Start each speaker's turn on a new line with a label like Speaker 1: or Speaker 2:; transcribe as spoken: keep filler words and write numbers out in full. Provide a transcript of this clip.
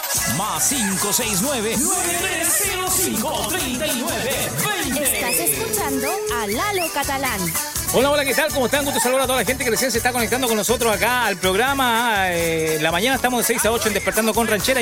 Speaker 1: Más cinco seis nueve, nueve tres cero cinco, tres nueve dos cero.
Speaker 2: Estás escuchando a Lalo Catalán.
Speaker 3: Hola, hola, ¿qué tal? ¿Cómo están? Gusto saludar a toda la gente que recién se está conectando con nosotros acá al programa. Eh, la mañana estamos de seis a ocho en Despertando con Ranchera.